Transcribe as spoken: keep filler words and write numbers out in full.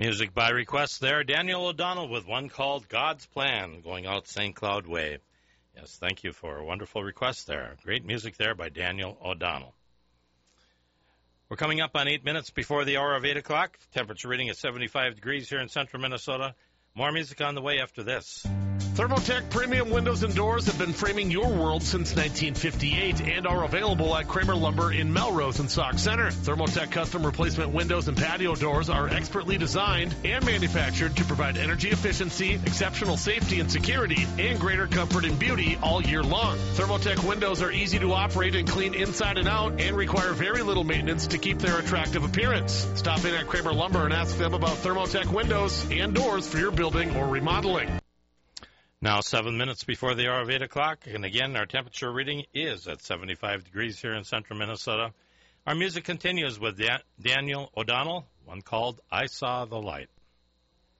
Music by request there. Daniel O'Donnell with one called God's Plan, going out Saint Cloud Way. Yes, thank you for a wonderful request there. Great music there by Daniel O'Donnell. We're coming up on eight minutes before the hour of eight o'clock. Temperature reading at seventy-five degrees here in central Minnesota. More music on the way after this. Thermotech premium windows and doors have been framing your world since nineteen fifty-eight and are available at Kramer Lumber in Melrose and Sauk Center. Thermotech custom replacement windows and patio doors are expertly designed and manufactured to provide energy efficiency, exceptional safety and security, and greater comfort and beauty all year long. Thermotech windows are easy to operate and clean inside and out and require very little maintenance to keep their attractive appearance. Stop in at Kramer Lumber and ask them about Thermotech windows and doors for your building or remodeling. Now seven minutes before the hour of eight o'clock, and again, our temperature reading is at seventy-five degrees here in central Minnesota. Our music continues with Dan- Daniel O'Donnell, one called I Saw the Light.